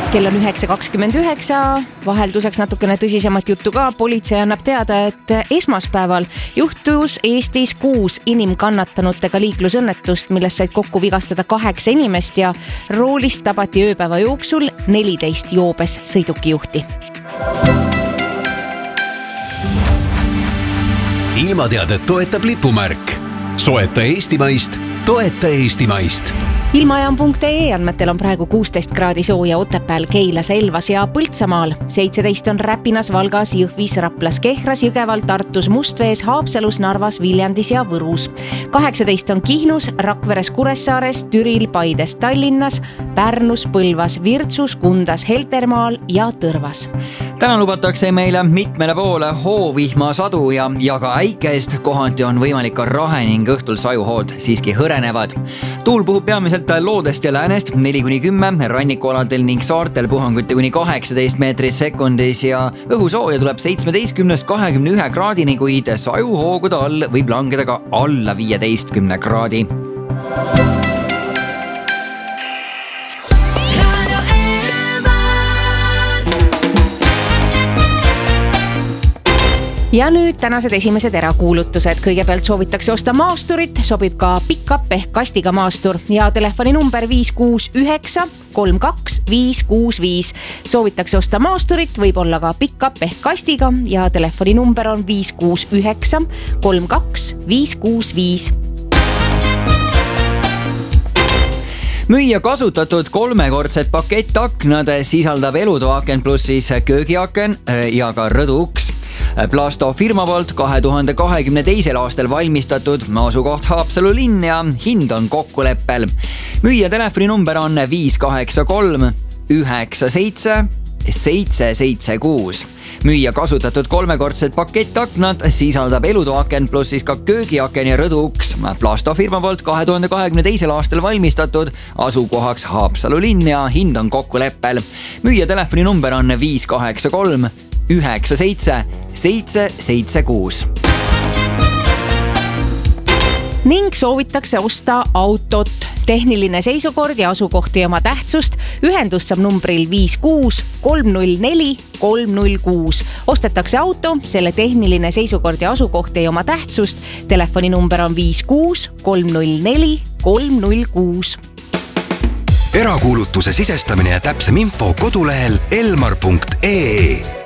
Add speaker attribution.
Speaker 1: Kell on 9.29, vahelduseks natukene tõsisemat juttu ka. Politsei annab teada, et esmaspäeval juhtus Eestis 6 inimkannatanutega liiklusõnnetust, millest said kokku vigastada 8 inimest ja roolist tabati ööpäeva jooksul 14 joobes sõidukijuhti.
Speaker 2: Ilmateadet toetab lipumärk. Soeta Eestimaist, toeta Eestimaist.
Speaker 1: Ilmajaam.ee andmetel on praegu 16 kraadi sooja Otepääl, Keilas, Elvas ja Põltsamaal. 17 on Räpinas, Valgas, Jõhvis, Raplas, Kehras, Jõgeval, Tartus, Mustvees, Haapsalus, Narvas, Viljandis ja Võrus. 18 on Kihnus, Rakveres, Kuressaares, Türil, Paides, Tallinnas, Pärnus, Põlvas, Virtsus, Kundas, Heltermaal ja Tõrvas.
Speaker 3: Täna lubatakse meile mitmele poole hoovihma sadu ja ka äikest. Kohati on võimalik ka rahe ning õhtul sajuhood siiski hõrenevad. Tuul puhub peamiselt loodest ja läänest 4-10, rannikualadel ning saartel puhanguti kuni 18 meetrit sekundis ja õhusooja tuleb 17-21 kraadini, kuid sajuhoogude all võib langeda ka alla 15 kraadi.
Speaker 1: Ja nüüd tänased esimesed erakuulutused. Kõigepealt soovitakse osta maasturit, sobib ka pick-up ehk kastiga maastur ja telefoni number 569 32 565. Soovitakse osta maasturit, võib olla ka pick-up ehk kastiga ja telefoni number on 569 32 565.
Speaker 3: Müüa kasutatud 3-kordsed pakettaknad sisaldab elutoaaken pluss siis köögiaken ja ka rõduuks. Plasto firma poolt 2022. aastal valmistatud, asukoht Haapsalu linn ja hind on kokkuleppel. Müüja telefoni number on 583 97 776. Müüa kasutatud 3-kordsed pakettaknad sisaldab elutoaken pluss siis ka köögiaken ja rõduuks. Plasto firma poolt 2022. aastal valmistatud, asukohaks Haapsalu linn ja hind on kokkuleppel. Müüja telefoni number on 583 97 776.
Speaker 1: Ning soovitakse osta autot. Tehniline seisukord ja asukoht ja oma tähtsust. Ühendus saab numbril 56 304 306. Ostetakse auto, selle tehniline seisukord ja asukoht ja oma tähtsust. Telefoni number on 56 304 306.
Speaker 2: Erakuulutuse sisestamine ja täpsem info kodulehel elmar.ee.